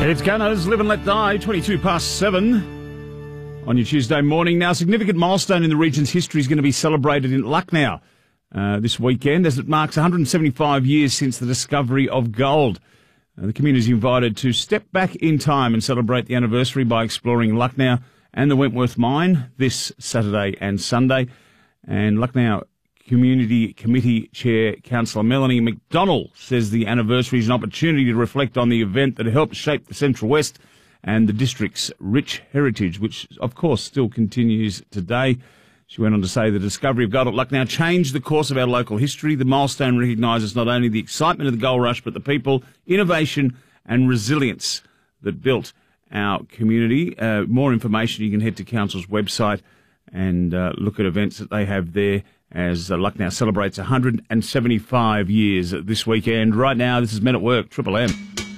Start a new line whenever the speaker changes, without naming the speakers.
It's Gunners, Live and Let Die, 22 past 7 on your Tuesday morning. Now, a significant milestone in the region's history is going to be celebrated in Lucknow this weekend as it marks 175 years since the discovery of gold. The community is invited to step back in time and celebrate the anniversary by exploring Lucknow and the Wentworth Mine this Saturday and Sunday. And Lucknow Community Committee Chair, Councillor Melanie McDonnell, says the anniversary is an opportunity to reflect on the event that helped shape the Central West and the district's rich heritage, which, of course, still continues today. She went on to say the discovery of gold at Lucknow changed the course of our local history. The milestone recognises not only the excitement of the gold rush, but the people, innovation and resilience that built our community. More information, you can head to Council's website and look at events that they have there as Lucknow celebrates 175 years this weekend. Right now, this is Men at Work, Triple M.